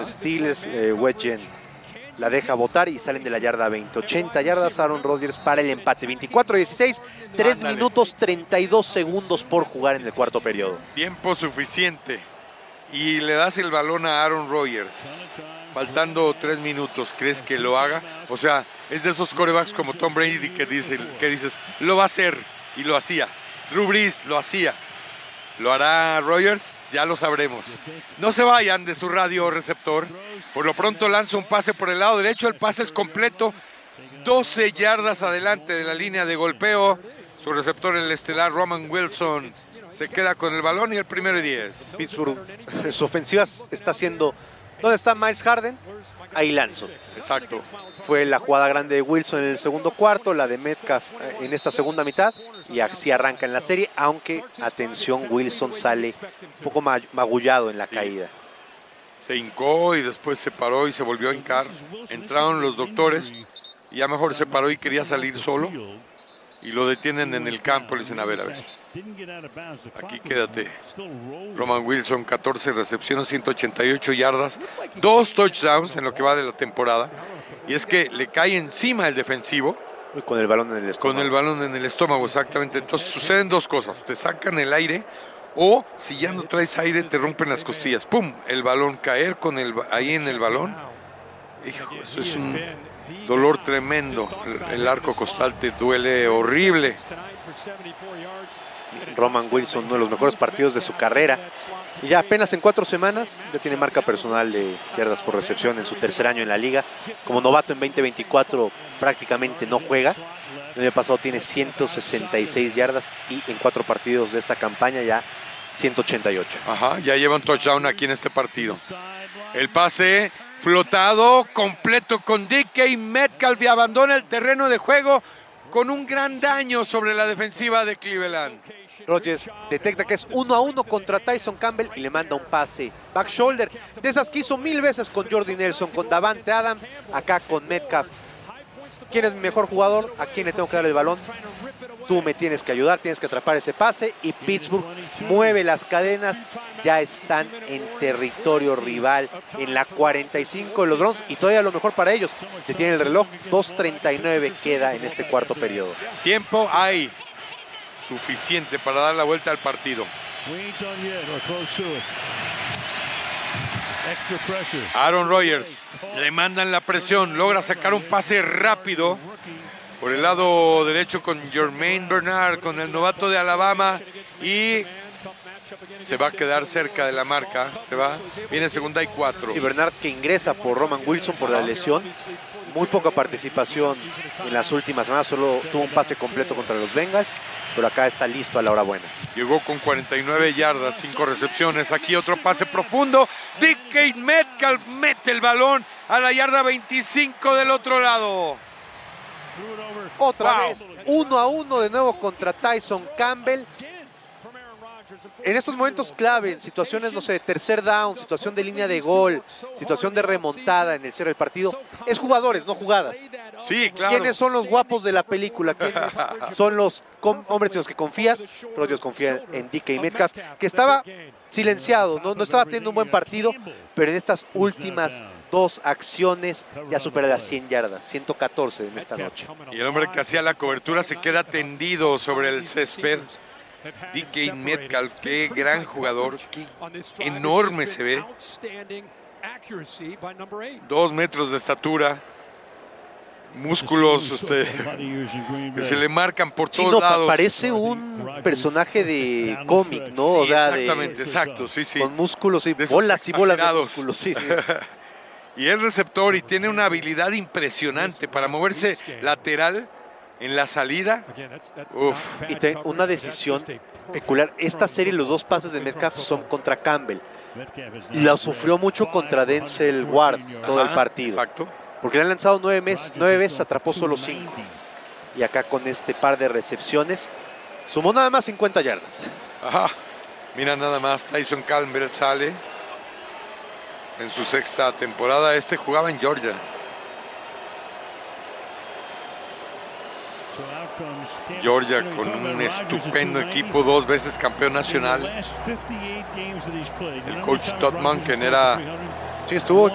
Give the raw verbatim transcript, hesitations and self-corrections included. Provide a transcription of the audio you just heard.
Pittsburgh Steelers, eh, Wedgen la deja botar y salen de la yarda veinte. ochenta yardas Aaron Rodgers para el empate. veinticuatro a dieciséis, tres Ándale. minutos treinta y dos segundos por jugar en el cuarto periodo. Tiempo suficiente. Y le das el balón a Aaron Rodgers. Faltando tres minutos, ¿crees que lo haga? O sea, es de esos quarterbacks como Tom Brady que, dice, que dices, lo va a hacer, y lo hacía. Drew Brees lo hacía. ¿Lo hará Rodgers? Ya lo sabremos. No se vayan de su radio receptor. Por lo pronto lanza un pase por el lado derecho. El pase es completo. doce yardas adelante de la línea de golpeo. Su receptor, el estelar Roman Wilson, se queda con el balón y el primero y diez. Pittsburgh, su ofensiva está haciendo... ¿Dónde está Miles Harden? Ahí lanzo. Exacto. Fue la jugada grande de Wilson en el segundo cuarto, la de Metcalf en esta segunda mitad, y así arranca en la serie, aunque, atención, Wilson sale un poco magullado en la Sí. caída. Se hincó y después se paró y se volvió a hincar. Entraron los doctores y ya mejor se paró y quería salir solo. Y lo detienen en el campo, le dicen, a ver, a ver. Aquí quédate. Roman Wilson, catorce recepciones, ciento ochenta y ocho yardas, dos touchdowns en lo que va de la temporada. Y es que le cae encima el defensivo. Y con el balón en el estómago. Con el balón en el estómago, exactamente. Entonces suceden dos cosas. Te sacan el aire o si ya no traes aire te rompen las costillas. ¡Pum! El balón, caer con el, ahí en el balón. Hijo, eso es un dolor tremendo. El, el arco costal te duele horrible. Roman Wilson, uno de los mejores partidos de su carrera. Y ya apenas en cuatro semanas ya tiene marca personal de yardas por recepción en su tercer año en la liga. Como novato en veinte veinticuatro prácticamente no juega. El año pasado tiene ciento sesenta y seis yardas y en cuatro partidos de esta campaña ya ciento ochenta y ocho. Ajá, ya lleva un touchdown aquí en este partido. El pase flotado, completo con D K Metcalf y abandona el terreno de juego con un gran daño sobre la defensiva de Cleveland. Rodgers detecta que es uno a uno contra Tyson Campbell y le manda un pase back shoulder. De esas que hizo mil veces con Jordy Nelson, con Davante Adams, acá con Metcalf. ¿Quién es mi mejor jugador? ¿A quién le tengo que dar el balón? Tú me tienes que ayudar, tienes que atrapar ese pase. Y Pittsburgh mueve las cadenas. Ya están en territorio rival, en la cuarenta y cinco de los Browns. Y todavía lo mejor para ellos, detiene el reloj. dos treinta y nueve queda en este cuarto periodo. Tiempo hay suficiente para dar la vuelta al partido. Aaron Rodgers le mandan la presión, logra sacar un pase rápido por el lado derecho con Jermaine Bernard, con el novato de Alabama, y se va a quedar cerca de la marca. Se va, viene segunda y cuatro. Y Bernard, que ingresa por Roman Wilson por la lesión. Muy poca participación en las últimas semanas, solo tuvo un pase completo contra los Bengals, pero acá está listo a la hora buena. Llegó con cuarenta y nueve yardas, cinco recepciones. Aquí otro pase profundo. D K Metcalf mete el balón a la yarda veinticinco del otro lado. Otra Wow. vez, uno a uno de nuevo contra Tyson Campbell. En estos momentos clave, en situaciones, no sé, tercer down, situación de línea de gol, situación de remontada en el cierre del partido, es jugadores, no jugadas. Sí, claro. ¿Quiénes son los guapos de la película? ¿Quiénes son los hombres en los que confías? Rodgers confía en D K Metcalf, que estaba silenciado, ¿no? no estaba teniendo un buen partido, pero en estas últimas dos acciones ya supera las cien yardas, ciento catorce en esta noche. Y el hombre que hacía la cobertura se queda tendido sobre el césped. D K Metcalf, qué gran jugador, qué enorme se ve. Dos metros de estatura, músculos este, que se le marcan por todos Chino, lados. parece un personaje de cómic, ¿no? O Sí, sea, de- exactamente, exacto, sí, sí. con músculos y De esos bolas y bolas de exagerados. músculos. Sí, sí. Y es receptor y tiene una habilidad impresionante para moverse lateral en la salida. Uf. Y te- una decisión peculiar. Esta serie, los dos pases de Metcalf son contra Campbell. Y la sufrió mucho contra Denzel Ward todo el Ajá, partido. Exacto. Porque le han lanzado nueve, meses, nueve veces, atrapó solo cinco. Y acá con este par de recepciones, sumó nada más cincuenta yardas. Ajá. Mira nada más, Tyson Campbell sale en su sexta temporada. Este jugaba en Georgia. Georgia con un estupendo equipo, dos veces campeón nacional. El coach Todd Monken era Sí, estuvo